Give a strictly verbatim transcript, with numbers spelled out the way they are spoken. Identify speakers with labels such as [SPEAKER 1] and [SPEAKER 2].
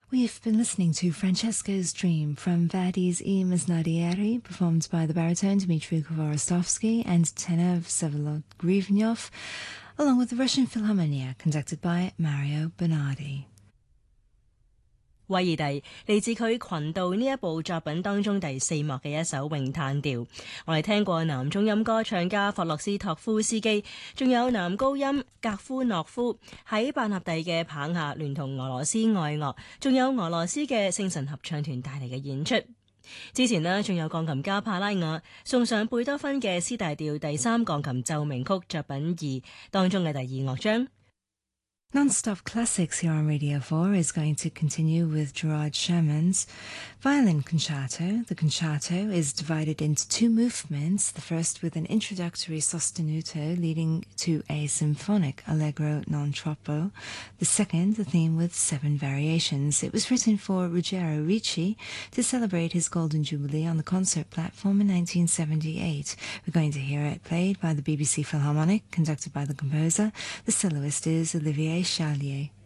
[SPEAKER 1] We've been listening to Francesco's Dream from Verdi's I Mesnadieri, performed by the baritone Dmitry Kvorostovsky and tenor Vsevolod Grivnyov, along with the Russian Philharmonia, conducted by Mario Bernardi.
[SPEAKER 2] 威爾第嚟自佢群島呢一部作品當中第四幕嘅一首詠嘆調，我哋聽過男中音歌唱家霍洛斯托夫斯基，仲有男高音格夫諾夫喺巴納蒂嘅棒下聯同俄羅斯愛樂，仲有俄羅斯嘅聖神合唱團帶嚟嘅演出。之前呢，仲有鋼琴家帕拉雅送上貝多芬嘅 C 大調第三鋼琴奏鳴曲作品二當中嘅第二樂章。
[SPEAKER 1] Non-Stop Classics here on Radio four is going to continue with Gerard Sherman's Violin Concerto. The concerto is divided into two movements, the first with an introductory sostenuto leading to a symphonic allegro non troppo, the second the theme with seven variations. It was written for Ruggero Ricci to celebrate his Golden Jubilee on the concert platform in nineteen seventy-eight. We're going to hear it played by the B B C Philharmonic, conducted by the composer. The soloist is Olivier Charlier.